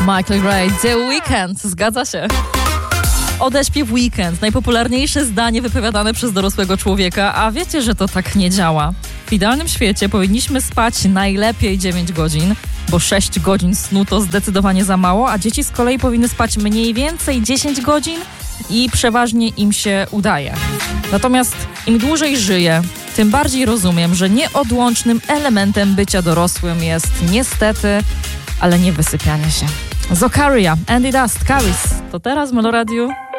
Michael Gray, The Weeknd, zgadza się. Odeśpiew Weekend, najpopularniejsze zdanie wypowiadane przez dorosłego człowieka, a wiecie, że to tak nie działa. W idealnym świecie powinniśmy spać najlepiej 9 godzin, bo 6 godzin snu to zdecydowanie za mało, a dzieci z kolei powinny spać mniej więcej 10 godzin i przeważnie im się udaje. Natomiast im dłużej żyję, tym bardziej rozumiem, że nieodłącznym elementem bycia dorosłym jest niestety, ale nie wysypianie się. Zokaria, Andy Dust, Caris. To teraz w Meloradiu.